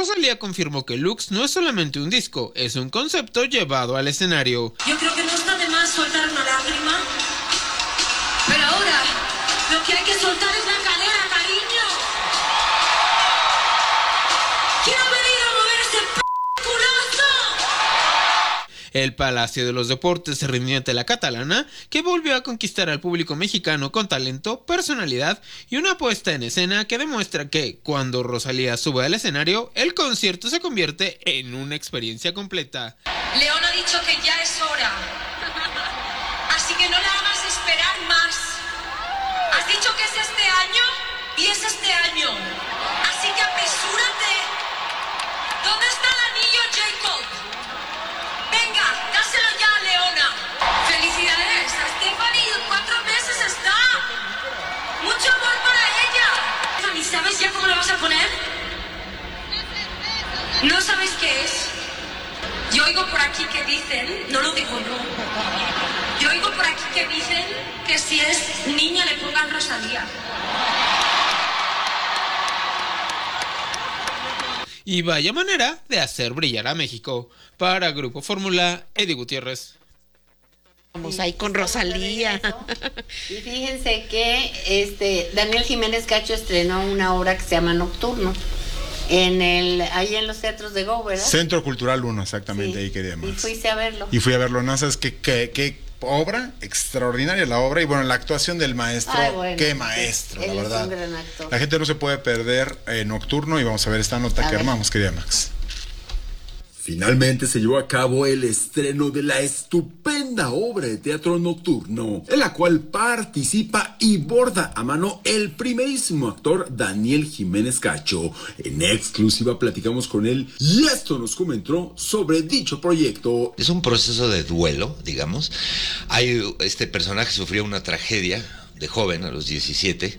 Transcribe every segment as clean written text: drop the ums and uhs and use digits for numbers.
Rosalía confirmó que Lux no es solamente un disco, es un concepto llevado al escenario. Yo creo que no está de más soltar una lágrima, pero ahora lo que hay que soltar es la cadera, cariño. Quiero venir a mover ese culazo. El Palacio de los Deportes se rindió ante la catalana, que volvió a conquistar al público mexicano con talento, personalidad y una puesta en escena que demuestra que, cuando Rosalía sube al escenario, el concierto se convierte en una experiencia completa. León ha dicho que ya es hora, así que no la hagas esperar más. Has dicho que es este año y es este año, así que apresúrate. ¿Dónde está el anillo, Jacob? Venga, dáselo ya, Leona. Felicidades a Stephanie, 4 meses está. Mucho amor para ella. Stephanie, ¿sabes ya cómo lo vas a poner? ¿No sabes qué es? Yo oigo por aquí que dicen, no lo digo yo, yo oigo por aquí que dicen que si es niña le pongan Rosalía. Y vaya manera de hacer brillar a México. Para Grupo Fórmula, Eddie Gutiérrez. Vamos ahí con Rosalía. Y fíjense que Daniel Jiménez Cacho estrenó una obra que se llama Nocturno. Ahí en los teatros de Go, ¿verdad? Centro Cultural 1, exactamente, Sí. ahí quería más. Y fuiste a verlo. Y fui a verlo, ¿no? ¿Sabes qué obra? Extraordinaria la obra, y bueno, la actuación del maestro, Ay, bueno, qué maestro, él la es verdad. un gran actor. La gente no se puede perder Nocturno, y vamos a ver esta nota que armamos, querida Max. Finalmente se llevó a cabo el estreno de la estupenda obra de teatro Nocturno, en la cual participa y borda a mano el primerísimo actor Daniel Jiménez Cacho. En exclusiva platicamos con él y esto nos comentó sobre dicho proyecto. Es un proceso de duelo, digamos. Este personaje sufrió una tragedia de joven, a los 17.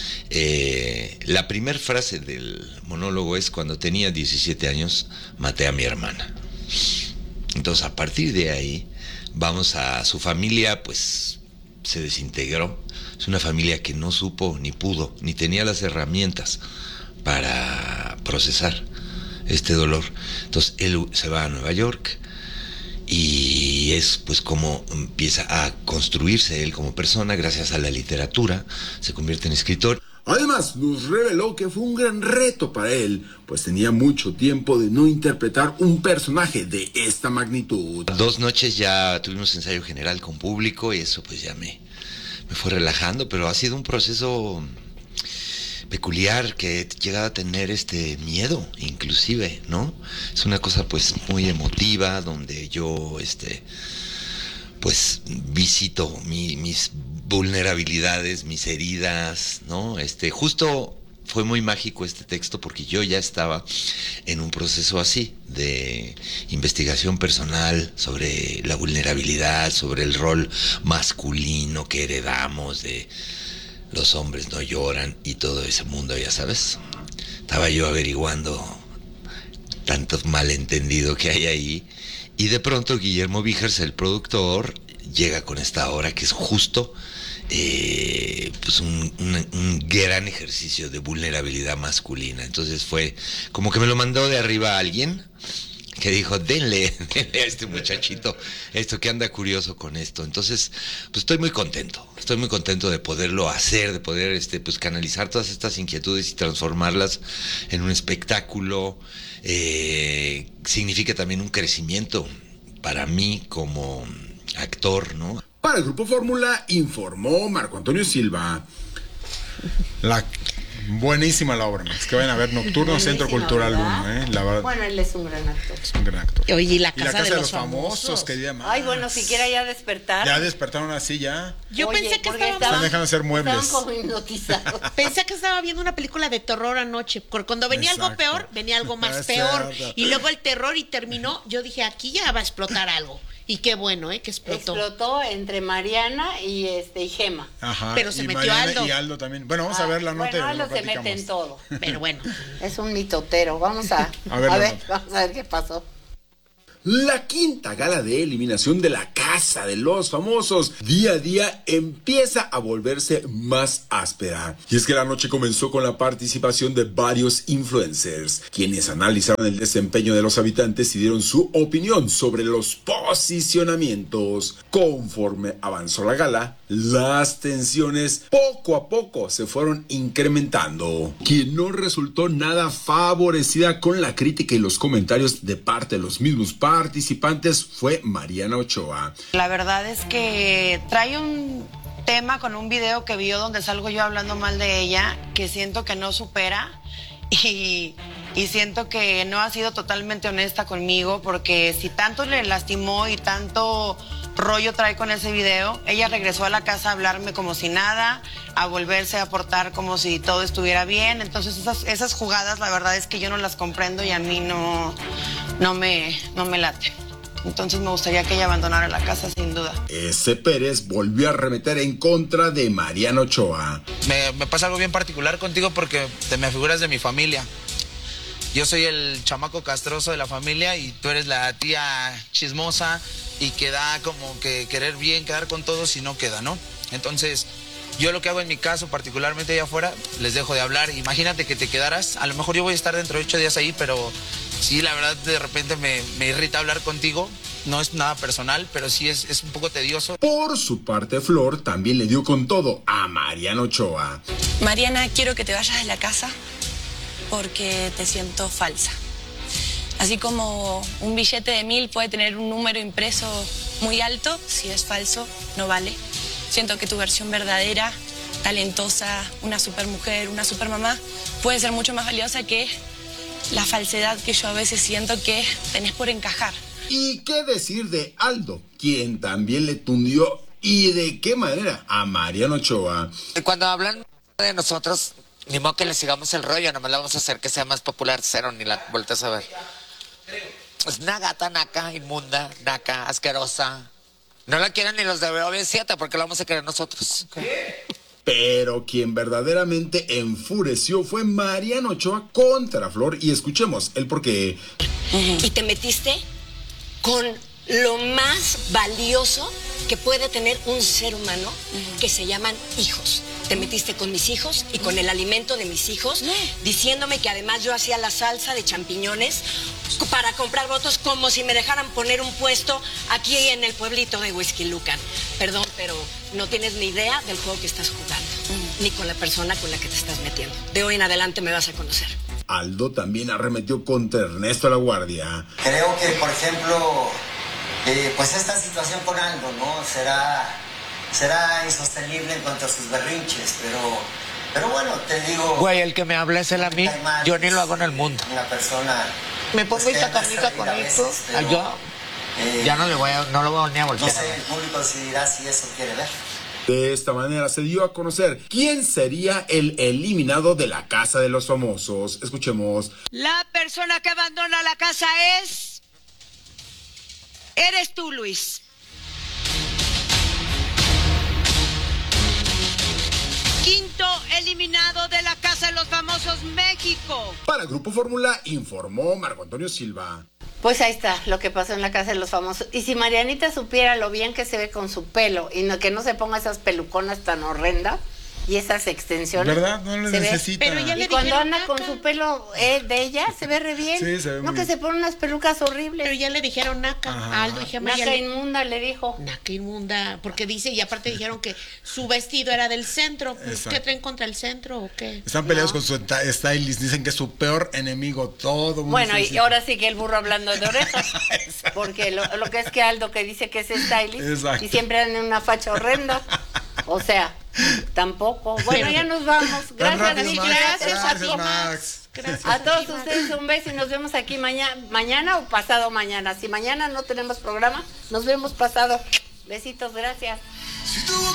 La primera frase del monólogo es: cuando tenía 17 años maté a mi hermana. Entonces, a partir de ahí vamos a su familia, pues se desintegró. Es una familia que no supo ni pudo ni tenía las herramientas para procesar este dolor. Entonces él se va a Nueva York y es pues como empieza a construirse él como persona gracias a la literatura. Se convierte en escritor. Además, nos reveló que fue un gran reto para él, pues tenía mucho tiempo de no interpretar un personaje de esta magnitud. 2 noches ya tuvimos ensayo general con público y eso pues ya me fue relajando, pero ha sido un proceso peculiar que he llegado a tener miedo, inclusive, ¿no? Es una cosa pues muy emotiva, donde yo pues visito mis vulnerabilidades, mis heridas, ¿no? Justo fue muy mágico este texto porque yo ya estaba en un proceso así de investigación personal sobre la vulnerabilidad, sobre el rol masculino que heredamos de los hombres no lloran y todo ese mundo, ya sabes. Estaba yo averiguando tanto malentendido que hay ahí. Y de pronto Guillermo Vigers, el productor, llega con esta obra que es justo pues un gran ejercicio de vulnerabilidad masculina. Entonces fue como que me lo mandó de arriba a alguien que dijo, denle a este muchachito esto, que anda curioso con esto. Entonces, pues estoy muy contento de poderlo hacer, de poder pues canalizar todas estas inquietudes y transformarlas en un espectáculo. Significa también un crecimiento para mí como actor, ¿no? Para el Grupo Fórmula informó Marco Antonio Silva. Buenísima la obra, Max. Que vayan a ver Nocturno, Buenísima, Centro Cultural ¿verdad? 1, la verdad. Bueno, él es un gran actor. Es un gran actor. Oye, y la Y la casa de los famosos, querida Max. Ay, bueno, siquiera ya despertar. Ya despertaron así, ya. Yo Oye, pensé que porque Están dejando de hacer muebles. Estaban como hipnotizados. Pensé que estaba viendo una película de terror anoche, porque cuando venía algo Exacto. peor, venía algo más Es peor. cierto. Y luego el terror y terminó, yo dije, aquí ya va a explotar algo. Y qué bueno, que explotó. Explotó entre Mariana y Gema. Ajá. Pero se y metió Mariana Aldo. Y Aldo también. Bueno, vamos a ver la nota. Bueno, y Aldo lo se mete platicamos. en todo. Pero bueno. Es un mitotero. Vamos a A ver la nota. vamos a ver qué pasó. La quinta gala de eliminación de la Casa de los Famosos día a día empieza a volverse más áspera. Y es que la noche comenzó con la participación de varios influencers, quienes analizaron el desempeño de los habitantes y dieron su opinión sobre los posicionamientos. Conforme avanzó la gala, las tensiones poco a poco se fueron incrementando. Quien no resultó nada favorecida con la crítica y los comentarios de parte de los mismos participantes fue Mariana Ochoa. La verdad es que trae un tema con un video que vio donde salgo yo hablando mal de ella, que siento que no supera y siento que no ha sido totalmente honesta conmigo, porque si tanto le lastimó y tanto rollo trae con ese video, ella regresó a la casa a hablarme como si nada, a volverse a portar como si todo estuviera bien. Entonces esas jugadas la verdad es que yo no las comprendo y a mí no me late. Entonces me gustaría que ella abandonara la casa sin duda. Ese Pérez volvió a arremeter en contra de Mariana Ochoa. Me pasa algo bien particular contigo porque te me figuras de mi familia. Yo soy el chamaco castroso de la familia y tú eres la tía chismosa y que da como que querer bien, quedar con todos y no queda, ¿no? Entonces, yo lo que hago en mi caso, particularmente allá afuera, les dejo de hablar. Imagínate que te quedaras, a lo mejor yo voy a estar dentro de 8 días ahí, pero sí, la verdad, de repente me irrita hablar contigo. No es nada personal, pero sí es un poco tedioso. Por su parte, Flor también le dio con todo a Mariana Ochoa. Mariana, quiero que te vayas de la casa porque te siento falsa. Así como un billete de 1000 puede tener un número impreso muy alto, si es falso, no vale. Siento que tu versión verdadera, talentosa, una supermujer, una supermamá, puede ser mucho más valiosa que la falsedad que yo a veces siento que tenés por encajar. ¿Y qué decir de Aldo, quien también le tundió y de qué manera a Mariana Ochoa? Cuando hablan de nosotros, ni modo que le sigamos el rollo, nomás la vamos a hacer que sea más popular, cero, ni la volteas a ver. Es una gata naca, inmunda, naca, asquerosa. No la quieren ni los de BB7 porque la vamos a querer nosotros. Pero quien verdaderamente enfureció fue Mariana Ochoa contra Flor y escuchemos el porqué. Y te metiste con lo más valioso que puede tener un ser humano, que se llaman hijos. Te metiste con mis hijos y con el alimento de mis hijos, diciéndome que además yo hacía la salsa de champiñones para comprar votos, como si me dejaran poner un puesto aquí en el pueblito de Huixquilucan. Perdón, pero no tienes ni idea del juego que estás jugando, ni con la persona con la que te estás metiendo. De hoy en adelante me vas a conocer. Aldo también arremetió contra Ernesto La Guardia. Creo que, por ejemplo, pues esta situación con Aldo, ¿no? Será insostenible en cuanto a sus berrinches, pero bueno, te digo... Güey, el que me habla es él a mí, yo ni lo hago en el mundo. Una persona... Me pongo esta carnita con esto, yo ya no lo voy ni a voltear. No sé, el público decidirá si eso quiere ver. De esta manera se dio a conocer quién sería el eliminado de la Casa de los Famosos. Escuchemos. La persona que abandona la casa eres tú, Luis. Quinto eliminado de la Casa de los Famosos, México. Para Grupo Fórmula informó Marco Antonio Silva. Pues ahí está lo que pasó en la Casa de los Famosos. Y si Marianita supiera lo bien que se ve con su pelo y que no se ponga esas peluconas tan horrendas y esas extensiones. ¿Verdad? No lo necesita. Pero ya le y cuando anda naca con su pelo de ella, se ve re bien. Sí, se ve no muy que bien. se pone unas pelucas horribles. Pero ya le dijeron naca. Ajá. Aldo y Naca inmunda, le dijo. Naca inmunda, porque dice, y aparte dijeron que su vestido era del centro. Exacto. ¿Qué traen contra el centro o qué? Están peleados con su stylist, dicen que es su peor enemigo, todo mundo. Bueno, dice, y ahora sí que el burro hablando de orejas. Porque lo que es que Aldo, que dice que es stylist, Exacto. y siempre anda en una facha horrenda. O sea, tampoco. Bueno, ya nos vamos. Tan Gracias, rápido, Nick. Max. Gracias a ti, Max. Gracias A todos ti, Max. ustedes un beso y nos vemos aquí mañana o pasado mañana. Si mañana no tenemos programa, nos vemos pasado. Besitos, gracias. Si tuvo